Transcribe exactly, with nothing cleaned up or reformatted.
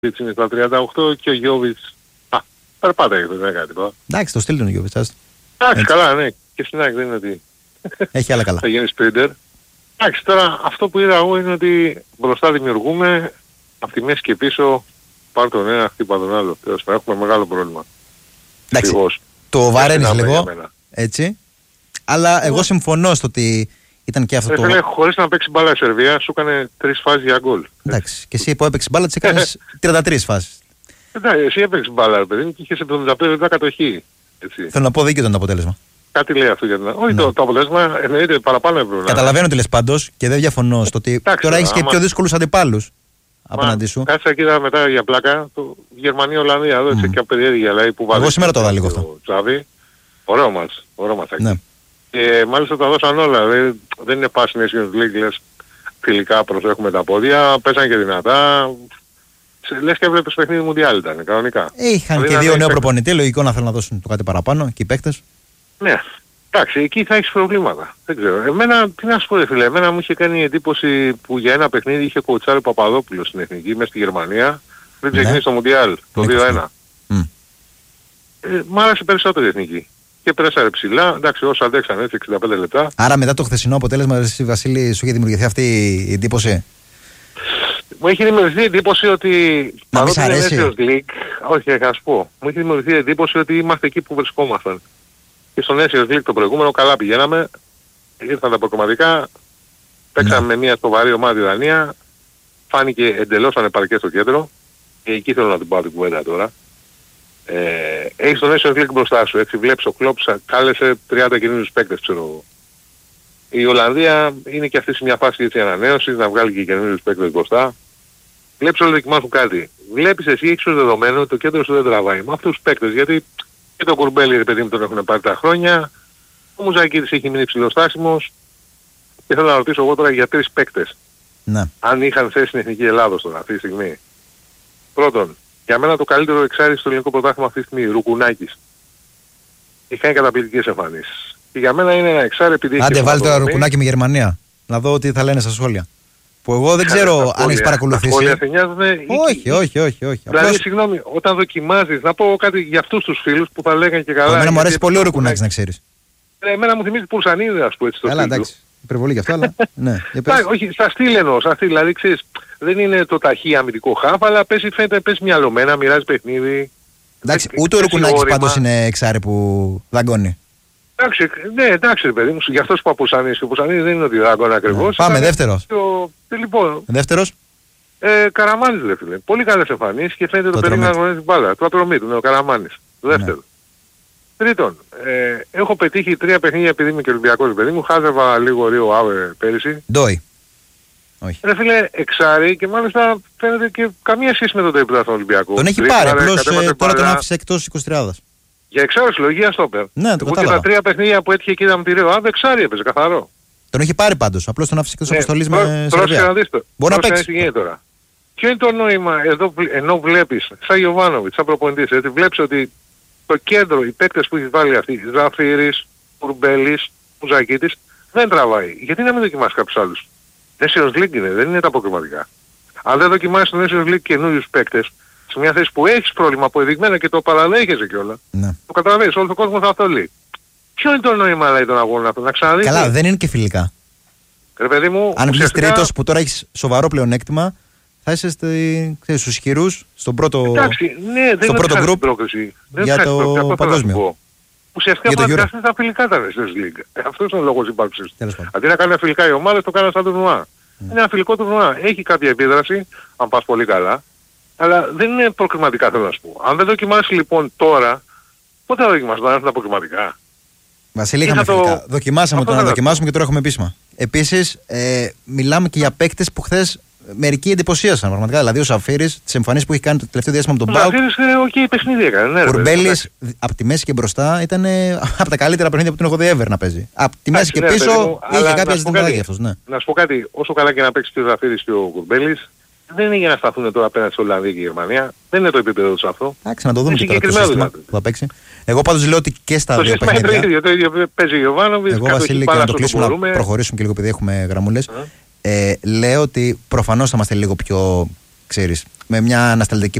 έτσι είναι στα τριάντα οκτώ και ο Γιώβιτς. Α, περπάταγε, δεν έκανε τίποτα. Εντάξει, το στείλει τον Γιώβιτς. Εντάξει, καλά, ναι. Και στην ΑΕΚ δεν είναι ότι έχει άλλα καλά. Θα γίνει σπρίντερ. Εντάξει, τώρα αυτό που είδα εγώ είναι ότι μπροστά δημιουργούμε, από τη μέση και πίσω, πάρ' τον ένα, χτύπα τον άλλο. Τέλος, θα έχουμε μεγάλο πρόβλημα. Εντάξει, Φυγός. το βαραίνεις λίγο, έτσι. Αλλά εγώ συμφωνώ στο ότι ήταν και αυτό. Ε, το... Φίλε, χωρίς να παίξει μπάλα η Σερβία, σου έκανε τρεις φάσεις για γκολ. Εντάξει, και εσύ που έπαιξες μπάλα τις έκανες τριάντα τρεις φάσεις. Εντάξει, εσύ έπαιξες μπάλα, παιδί μου, και είχες εβδομήντα πέντε τοις εκατό κατοχή. Έτσι. Θέλω να πω δίκιο ήταν το αποτέλεσμα. Κάτι λέει αυτό για την... Όχι, Ναι. το, το αποτέλεσμα εννοείται παραπάνω έπρεπε. Καταλαβαίνω τι λες πάντως και δεν διαφωνώ στο ότι Εντάξει, τώρα έχεις και άμα... πιο δύσκολους αντιπάλους απέναντί σου. Κάτσε κοίτα μετά για πλάκα, το Γερμανία-Ολλανδία, εδώ έτσι Mm. και περιέργεια λέει που βάλει. Εγώ σήμερα το είδα λίγο αυτό. Τζάβι. Ωραίο μας, ωραίο μας Ναι. Και μάλιστα τα δώσαν όλα, δηλαδή, δεν είναι πάση Nations League, λες φιλικά προσέχουμε τα πόδια, πέσαν και δυνατά. Λες και έβλεπες παιχνίδι Μουντιάλ ήταν, κανονικά. Είχαν δηλαδή, και δύο νέο παίκτες. προπονητή, λογικό να θέλουν να δώσουν το κάτι παραπάνω και οι παίκτες. Ναι. Εντάξει, εκεί θα έχεις προβλήματα. Δεν ξέρω. Εμένα, τι να σου πω ρε φίλε, εμένα μου είχε κάνει εντύπωση που για ένα παιχνίδι είχε κοουτσάρει ο Παπαδόπουλος στην Εθνική, μέσα στη Γερμανία, πριν ξεκινήσει Ναι. το Μουντιάλ, το δύο ένα. Mm. Ε, μ' άρεσε περισσότερο η Εθνική. Και πρέσαρε ψηλά, εντάξει όσοι αντέξαν έτσι εξήντα πέντε λεπτά. Άρα μετά το χθεσινό αποτέλεσμα, εσύ Βασίλη, σου είχε δημιουργηθεί αυτή η εντύπωση. Μου έχει δημιουργηθεί εντύπωση ότι Να μη σ' παρότι είναι αρέσει. Nations League, όχι θα σου πω, μου έχει δημιουργηθεί εντύπωση ότι είμαστε εκεί που βρισκόμασταν. Και στο Nations League το προηγούμενο καλά πηγαίναμε, ήρθαν τα προκομματικά, παίξαμε με μια σοβαρή ομάδα τη Δανία, φάνηκε εντελώς ανεπαρκές στο κέντρο και εκεί θέλω να την πάω την κουβέντα τώρα. Ε, έχεις το Nations League μπροστά σου, έτσι βλέπεις ο Κλόπ κάλεσε τριάντα καινούριους παίκτες, ξέρω εγώ. Η Ολλανδία είναι και αυτή σε μια φάση έτσι ανανέωσης, να βγάλει και καινούριους παίκτες μπροστά. Βλέπεις όλοι δοκιμάζουν κάτι. Βλέπεις εσύ έχεις ως δεδομένο ότι το κέντρο σου δεν τραβάει. Με αυτούς τους παίκτες, γιατί και το Κουρμπέλι ρε παιδί μου τον έχουν πάρει τα χρόνια, ο Μουζακίτης έχει μείνει ψηλοστάσιμος και θέλω να ρωτήσω εγώ τώρα για τρεις παίκτες. Ναι. Αν είχαν θέση στην Εθνική Ελλάδος τώρα αυτή τη στιγμή. Πρώτον, για μένα το καλύτερο εξάρι στο ελληνικό πρωτάθλημα αυτή τη στιγμή, Ρουκουνάκης. Έχει κάνει καταπληκτικές εμφανίσεις. Και για μένα είναι ένα εξάρι επειδή έχει... Άντε βάλει τώρα αποδομή. Ρουκουνάκι με Γερμανία. Να δω τι θα λένε στα σχόλια. Που εγώ δεν ξέρω αν έχεις παρακολουθήσει. Τα σχόλια σε νοιάζουνε... Όχι, όχι, όχι, όχι. Δηλαδή, Απλώς, συγγνώμη, όταν δοκιμάζεις, να πω κάτι για αυτούς τους φίλους που θα λέγανε και καλά... εμένα μου αρέσει γιατί πολύ ο το Ρουκουνάκης να ξέρεις. Ε, Εμένα μου θυμίζει Πουρσανίδη, ας πούμε, έτσι το Καλά, στυλ του. εντάξει. Υπερβολή γι' αυτό, αλλά. Ναι, για πες. Εντάξει, όχι, στα στυλ εννοώ, στα στυλ, δηλαδή ξέρεις, δεν είναι το ταχύ αμυντικό χάφ, αλλά πέσει, φαίνεται, πέσει μυαλωμένα, μοιράζει παιχνίδι. Εντάξει, Πέσει- ούτε ο πέσει Ρουκουνάκης όρημα. πάντως είναι εξάρι που δαγκώνει. Εντάξει, ναι, εντάξει ρε παιδί μου, γι' αυτό σου είπα Πουρσανίδης και ο Πουρσανίδης δεν είναι ότι δάγκωνα ακριβώς. Πάμε, ήταν δεύτερος. το- ε, Λοιπόν, Δεύτερος. ε, Καραμάνης ρε φίλε, πολύ καλές εμφανίσεις και φαίνεται το, Το παιδί να Ατρομήτου. γνωρίζει την μπάλα. Το Ατρομήτου, ναι, ο Καραμάνης. Δεύτερο. Τρίτον, ε, έχω πετύχει τρία παιχνίδια επειδή είμαι και Ολυμπιακός παιδί μου, χάζευα λίγο Ρίο Άβε πέρυσι. Ντόι. Όχι. Ρε φίλε, εξάρι και μάλιστα φαίνεται και καμία σχέση με τον τρίπλα στον Ολυμπιακό. Τον έχει Τρίφλαρε, πάρει, απλώς κατέβασε ε, τώρα τον μπάλα. άφησε εκτός εικοσιτριάδας. Για εξάρι συλλογία στο πέρ. Ναι, το Εγώ και κατάλαβα. τα τρία παιχνίδια που έτυχε και είδαμε τη Ρίο Άβε, εξάρι έπαιζε, καθαρό. Τον έχει πάρει πάντως. Απλώς τον άφησε εκτός Ναι, αποστολής πρό- με πρόσεχε να Σερβία. δεις το. Μπορεί να Πρόσεχε παίξει. τι γίνεται τώρα. Ποιο είναι το νόημα εδώ, βλ- ενώ βλέπεις, σαν Γιωβάνοβιτς, σαν προπονητής, έτσι βλέπεις ότι το κέντρο, οι παίκτες που έχει βάλει αυτοί, Ζαφύρης, Κουρμπέλης, Μουζακίτης, δεν τραβάει. Γιατί να μην δοκιμάσει κάποιους άλλους. Nations League είναι, δεν είναι τα αποκριματικά. Αν δεν δοκιμάσεις το Nations League καινούριους παίκτες, σε μια θέση που έχεις πρόβλημα αποδεικμένα και το παραδέχεσαι κιόλα, Ναι. το καταλαβαίνεις, όλο ο κόσμος θα αυτό λέει. Ποιο είναι το νόημα λέει των αγώνων αυτών, να ξαναδείξει. Καλά, δεν είναι και φιλικά. Ρε παιδί μου, Αν βγεις ουσιαστικά- τρίτος που τώρα έχεις σοβαρό πλεονέκτημα, θα είσαι στη- ξέρεις, στους ισχυρούς, στον πρώτο. Εντάξει, ναι, δεν στο είναι πρώτο χάρη group την πρόκριση. Δεν για χάρη την το πρόκριση, αυτό θέλω να σου παγκόσμιο. πω. Ουσιαστικά Για το πρέπει να Euro. φτιάχνει τα φιλικά τα Nations League. Ε, αυτός είναι ο λόγος ύπαρξης του. Τέλος πάντων. Αντί να κάνουν φιλικά οι ομάδες, το κάνουν σαν τουρνουά. Ναι. Είναι ένα φιλικό τουρνουά. Έχει κάποια επίδραση, αν πας πολύ καλά, αλλά δεν είναι προκριματικά θέλω να σου πω. Αν δεν δοκιμάσεις λοιπόν τώρα, πότε θα δοκιμάσεις, όταν έρθουν τα προκριματικά. Βασίλη, Ή είχαμε θα το- φιλικά. Δοκιμάσαμε Αυτό το να θέλω να δοκιμάσουμε και τώρα έχουμε επίσημα. Επίσης, ε, μιλάμε και για παίκτες που χθες μερικοί εντυπωσίασαν πραγματικά. Δηλαδή ο Σαφίρης, τις εμφανίσεις που έχει κάνει το τελευταίο διάστημα με τον Ο Μπάουκ. Ζαφύρης, ε, οκ, παιχνίδι έκανε. Ναι, ρε, παιδί, Κουρμπέλης εντάξει. από τη μέση και μπροστά ήταν ε, από τα καλύτερα παιχνίδια που τον έχω δει ever να παίζει. Από τη μέση Εντάξει, και ναι, παιδί πίσω μου, είχε αλλά να κάποια σου πω ζητηματάκια κάτι. αυτός. Ναι. Να σου πω κάτι, όσο καλά και να παίξει και ο Ζαφύρης και ο Κουρμπέλης, δεν είναι για να σταθούν τώρα απέναντι στη Ολλανδία και η Γερμανία. Δεν είναι το επίπεδο τους αυτό. Εντάξει, να το δούμε Είναι και τώρα το συγκεκριμένο σύστημα δηλαδή. που θα παίξει. Εγώ πάντως λέω ότι και στα Το δύο σύστημα είναι το παιχνίδια. ίδιο, το ίδιο παίζει ο Γιωβάνοβιτς, Εγώ, κατοχή Βασίλη, και μπάλα να το όσο κλείσουμε, να μπορούμε. προχωρήσουμε και λίγο επειδή έχουμε γραμμούλες. Ε. Ε, λέω ότι προφανώς θα είμαστε λίγο πιο ξέρεις, με μια ανασταλτική